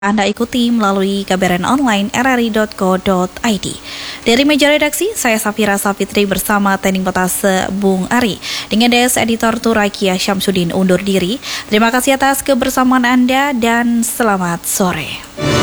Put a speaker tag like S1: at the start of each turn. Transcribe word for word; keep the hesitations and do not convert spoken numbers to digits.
S1: Anda ikuti melalui kabaran online r r i dot co dot i d. Dari meja redaksi, saya Safira Safitri bersama Tending Petase Bung Ari. Dengan Des Editor Turakia Syamsuddin undur diri. Terima kasih atas kebersamaan Anda dan selamat sore.